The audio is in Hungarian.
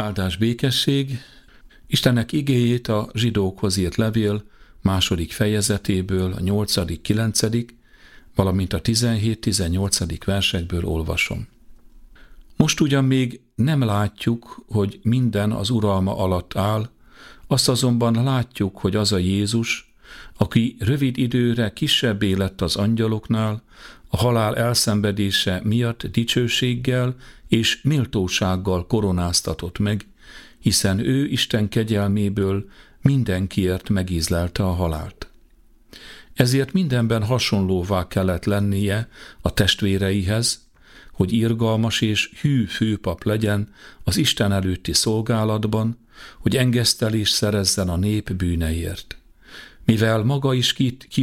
Áldás békesség, Istennek igéjét a zsidókhoz írt levél 2. fejezetéből, a 8., 9., valamint a 17-18. versekből olvasom. Most ugyan még nem látjuk, hogy minden az uralma alatt áll, azt azonban látjuk, hogy az a Jézus, aki rövid időre kisebbé lett az angyaloknál, a halál elszenvedése miatt dicsőséggel és méltósággal koronáztatott meg, hiszen ő Isten kegyelméből mindenkiért megízlelte a halált. Ezért mindenben hasonlóvá kellett lennie a testvéreihez, hogy irgalmas és hű főpap legyen az Isten előtti szolgálatban, hogy engesztelést szerezzen a nép bűneiért. Mivel maga is